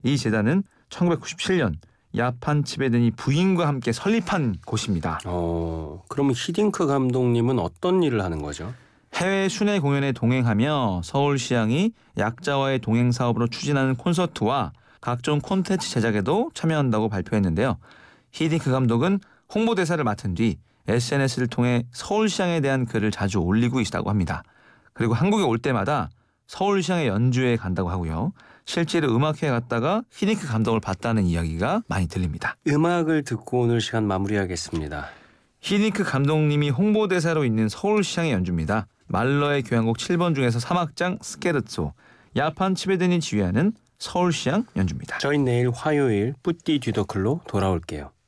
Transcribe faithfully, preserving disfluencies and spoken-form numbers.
이 재단은 천구백구십칠 년 야판 치베드니 부인과 함께 설립한 곳입니다. 어, 그러면 히딩크 감독님은 어떤 일을 하는 거죠? 해외 순회 공연에 동행하며 서울시향이 약자와의 동행 사업으로 추진하는 콘서트와 각종 콘텐츠 제작에도 참여한다고 발표했는데요. 히딩크 감독은 홍보대사를 맡은 뒤 에스엔에스를 통해 서울시향에 대한 글을 자주 올리고 있다고 합니다. 그리고 한국에 올 때마다 서울시향의 연주회에 간다고 하고요. 실제로 음악회에 갔다가 히딩크 감독을 봤다는 이야기가 많이 들립니다. 음악을 듣고 오늘 시간 마무리하겠습니다. 히딩크 감독님이 홍보대사로 있는 서울시향의 연주입니다. 말러의 교향곡 칠 번 중에서 삼 악장 스케르초, 야판 치베드니 지휘하는 서울시향 연주입니다. 저희 내일 화요일 뿌띠 뒤더클로 돌아올게요.